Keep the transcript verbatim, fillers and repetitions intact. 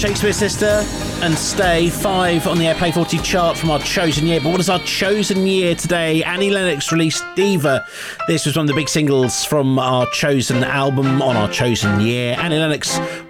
Shakespeare Sister and Stay, five on the Airplay forty chart from our chosen year. But what is our chosen year today? Annie Lennox released Diva. This was one of the big singles from our chosen album on our chosen year. Annie Lennox